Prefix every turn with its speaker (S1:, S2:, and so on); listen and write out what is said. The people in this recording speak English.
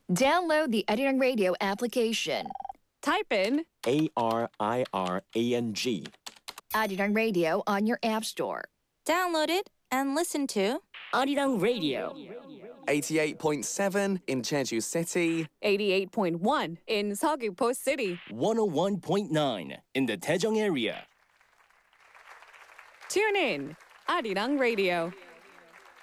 S1: Download the Arirang Radio application.
S2: Type in
S3: ARIRANG.
S1: Arirang Radio on your app store.
S4: Download it and listen to
S5: Arirang Radio.
S6: 88.7 in Jeju City.
S2: 88.1 in Seogwipo City.
S5: 101.9 in the Daejeong area.
S2: Tune in, Arirang Radio.